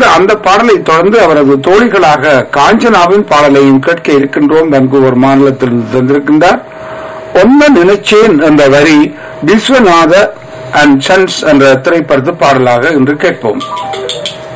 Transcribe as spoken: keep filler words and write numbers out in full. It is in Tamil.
தொடர்ந்து அந்த பாடலை தொடர்ந்து அவரது தோழிகளாக காஞ்சனாவின் பாடலையும் கேட்க இருக்கின்றோம். வான்கூவர் மாநிலத்தில் தந்திருக்கின்றார். ஒன்ன நினைச்சேன் என்ற வரி விஸ்வநாத அண்ட் சன்ஸ் என்ற திரைப்படத்து பாடலாக இன்று கேட்போம்.